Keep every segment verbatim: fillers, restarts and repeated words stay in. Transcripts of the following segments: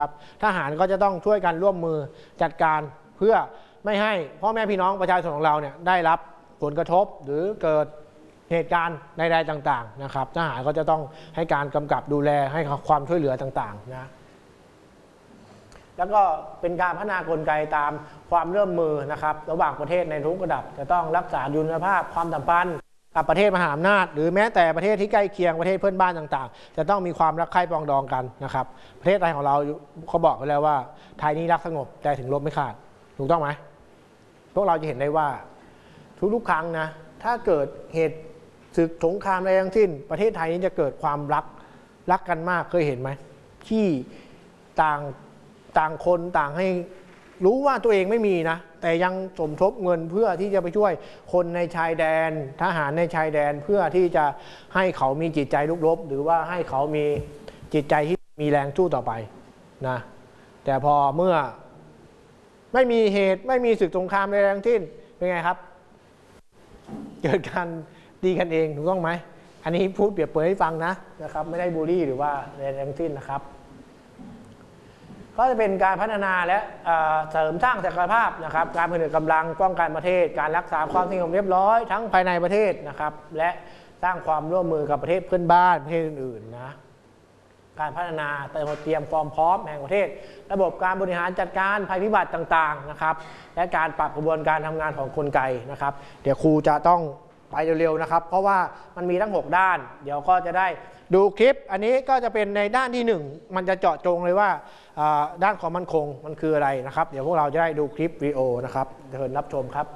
ครับทหารก็จะต้องช่วยกันร่วมมือจัดการเพื่อไม่ให้พ่อแม่พี่น้องประชาชนของเราเนี่ยได้รับผลกระทบหรือเกิดเหตุการณ์ใดๆต่างๆนะครับทหารก็จะต้องให้การกำกับดูแลให้ความช่วยเหลือต่างๆนะแล้วก็เป็นการพัฒนากลไกตามความร่วมมือนะครับระหว่างประเทศในทุกระดับจะต้องรักษาดุลยภาพความสัมพันธ์กับประเทศมหาอำนาจหรือแม้แต่ประเทศที่ใกล้เคียงประเทศเพื่อนบ้านต่างๆจะต้องมีความรักใคร่ปรองดองกันนะครับประเทศไทยของเราเขาบอกไปแล้วว่าไทยนี้รักสงบแต่ถึงลบไม่ขาดถูกต้องไหมพวกเราจะเห็นได้ว่าทุกๆครั้งนะถ้าเกิดเหตุศึกสงครามอะไรทั้งสิ้นประเทศไทยนี้จะเกิดความรักรักกันมากเคยเห็นไหมที่ต่างต่างคนต่างให้รู้ว่าตัวเองไม่มีนะแต่ยังสมทบเงินเพื่อที่จะไปช่วยคนในชายแดนทหารในชายแดนเพื่อที่จะให้เขามีจิตใจลุกรบหรือว่าให้เขามีจิตใจที่มีแรงสู้ต่อไปนะแต่พอเมื่อไม่มีเหตุไม่มีศึกสงครามใดทั้งสิ้นเป็นไงครับเกิดการดีกันเองถูกต้องไหมอันนี้พูดเปรียบเปรยให้ฟังนะนะครับไม่ได้บูลลี่หรือว่าใดทั้งสิ้นนะครับก็จะเป็นการพัฒนาและเสริมสร้างศักยภาพนะครับการผนึกกำลังป้องกันประเทศการรักษาความสงบเรียบร้อยทั้งภายในประเทศนะครับและสร้างความร่วมมือกับประเทศเพื่อนบ้านประเทศอื่นๆนะการพัฒนาเตรียมความพร้อมแห่งประเทศระบบการบริหารจัดการภัยพิบัติต่างๆนะครับและการปรับกระบวนการทำงานของกลไกนะครับเดี๋ยวครูจะต้องไปเร็วๆนะครับเพราะว่ามันมีทั้งหกด้านเดี๋ยวก็จะได้ดูคลิปอันนี้ก็จะเป็นในด้านที่หนึ่งมันจะเจาะจงเลยว่าด้านความมั่นคงมันคืออะไรนะครับเดี๋ยวพวกเราจะได้ดูคลิปวิดีโอนะครับเชิญรับชมครับ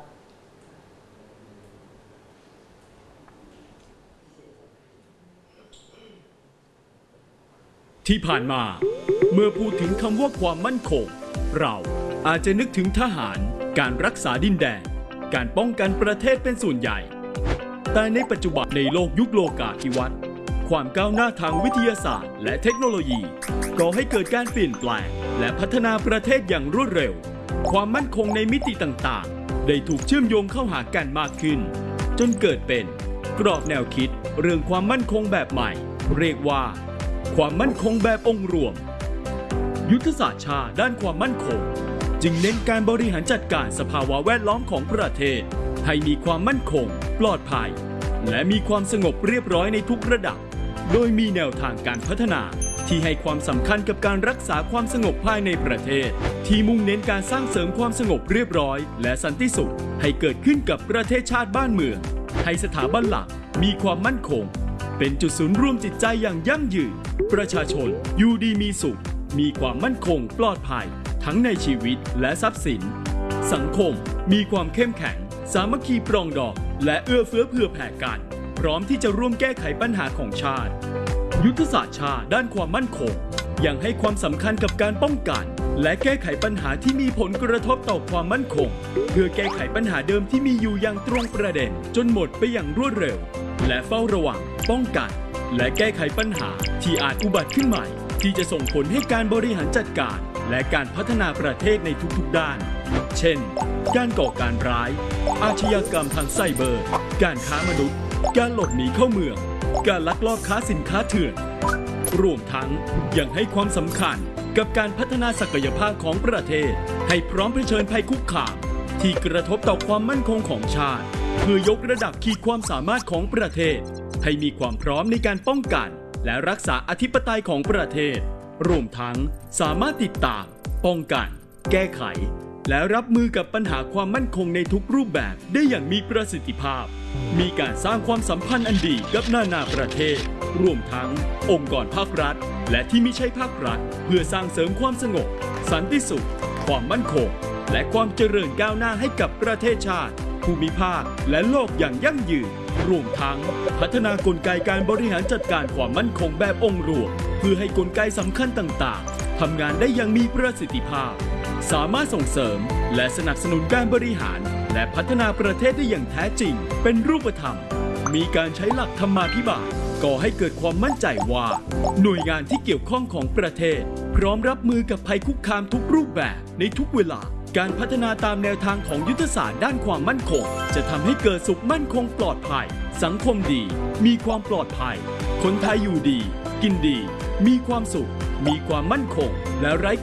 ที่ผ่านมาเมื่อพูดถึงคำว่าความมั่นคงเราอาจจะนึกถึงทหารการรักษาดินแดนการป้องกันประเทศเป็นส่วนใหญ่แต่ในปัจจุบันในโลกยุคโลกาภิวัตน์ความก้าวหน้าทางวิทยาศาสตร์และเทคโนโลยีก่อให้เกิดการเปลี่ยนแปลงและพัฒนาประเทศอย่างรวดเร็วความมั่นคงในมิติต่างๆได้ถูกเชื่อมโยงเข้าหากันมากขึ้นจนเกิดเป็นกรอบแนวคิดเรื่องความมั่นคงแบบใหม่เรียกว่าความมั่นคงแบบองค์รวมยุทธศาสตร์ชาติด้านความมั่นคงจึงเน้นการบริหารจัดการสภาวะแวดล้อมของประเทศให้มีความมั่นคงปลอดภัยและมีความสงบเรียบร้อยในทุกระดับโดยมีแนวทางการพัฒนาที่ให้ความสำคัญกับการรักษาความสงบภายในประเทศที่มุ่งเน้นการสร้างเสริมความสงบเรียบร้อยและสันติสุขให้เกิดขึ้นกับประเทศชาติบ้านเมืองให้สถาบันหลักมีความมั่นคงเป็นจุดศูนย์รวมจิตใจอย่างยั่งยืนประชาชนอยู่ดีมีสุขมีความมั่นคงปลอดภัยทั้งในชีวิตและทรัพย์สินสังคมมีความเข้มแข็งสามัคคีปรองดองและเอื้อเฟื้อเผื่อแผ่กันพร้อมที่จะร่วมแก้ไขปัญหาของชาติยุทธศาสตร์ชาติด้านความมั่นคงยังให้ความสำคัญกับการป้องกันและแก้ไขปัญหาที่มีผลกระทบต่อความมั่นคงเพื่อแก้ไขปัญหาเดิมที่มีอยู่อย่างตรงประเด็นจนหมดไปอย่างรวดเร็วและเฝ้าระวังป้องกันและแก้ไขปัญหาที่อาจอุบัติขึ้นใหม่ที่จะส่งผลให้การบริหารจัดการและการพัฒนาประเทศในทุกๆด้านเช่นการก่อการร้ายอาชญากรรมทางไซเบอร์การค้ามนุษย์การหลบหนีเข้าเมืองการลักลอบค้าสินค้าเถื่อนรวมทั้งยังให้ความสำคัญกับการพัฒนาศักยภาพของประเทศให้พร้อมเผชิญภัยคุกคามที่กระทบต่อความมั่นคงของชาติเพื่อยกระดับขีดความสามารถของประเทศให้มีความพร้อมในการป้องกันและรักษาอธิปไตยของประเทศรวมทั้งสามารถติดตามป้องกันแก้ไขและรับมือกับปัญหาความมั่นคงในทุกรูปแบบได้อย่างมีประสิทธิภาพมีการสร้างความสัมพันธ์อันดีกับนานาประเทศรวมทั้งองค์กรภาครัฐและที่ไม่ใช่ภาครัฐเพื่อสร้างเสริมความสงบสันติสุขความมั่นคงและความเจริญก้าวหน้าให้กับประเทศชาติภูมิภาคและโลกอย่างยั่งยืนรวมทั้งพัฒนากลไกการบริหารจัดการความมั่นคงแบบองค์รวมเพื่อให้กลไกสำคัญต่างๆทำงานได้อย่างมีประสิทธิภาพสามารถส่งเสริมและสนับสนุนการบริหารและพัฒนาประเทศได้อย่างแท้จริงเป็นรูปธรรมมีการใช้หลักธรรมาภิบาลก่อให้เกิดความมั่นใจว่าหน่วยงานที่เกี่ยวข้องของประเทศพร้อมรับมือกับภัยคุกคามทุกรูปแบบในทุกเวลาการพัฒนาตามแนวทางของยุทธศาสตร์ด้านความมั่นคงจะทำให้เกิดสุขมั่นคงปลอดภัยสังคมดีมีความปลอดภัยคนไทยอยู่ดีกินดีมีความสุขมีความมั่นคงและไร้